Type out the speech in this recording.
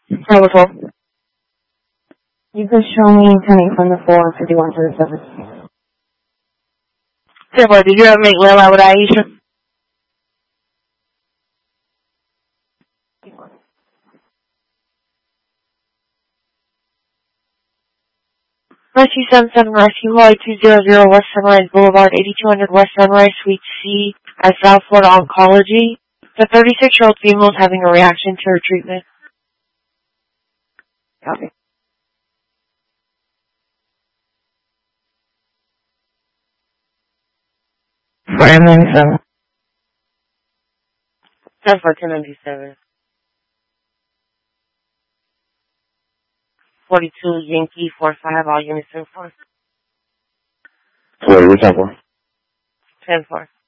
Tower 12. You could show me coming from the 451 to the 7. 10-4, did you ever make love out with Aisha? Rescue 77, Rescue Hawaii 200 West Sunrise Boulevard, 8200 West Sunrise, Suite C, at South Florida Oncology. The 36-year-old female is having a reaction to her treatment. Copy. For M97. 10-4, 1097. 42 Yankee 45, all units 10-4. Wait, what's that for? 10-4.